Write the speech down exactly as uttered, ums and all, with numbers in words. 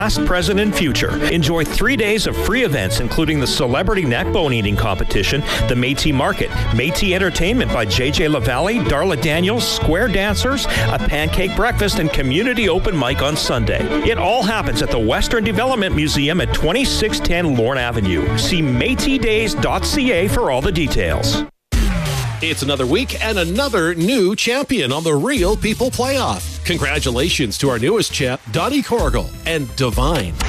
Past, present, and future. Enjoy three days of free events, including the Celebrity Neck Bone Eating Competition, the Métis Market, Métis Entertainment by J J LaValle, Darla Daniels, Square Dancers, a pancake breakfast, and community open mic on Sunday. It all happens at the Western Development Museum at twenty-six ten Lorne Avenue. See métis days dot c a for all the details. It's another week and another new champion on the Real People Playoff. Congratulations to our newest champ, Donnie Corrigal and Divine.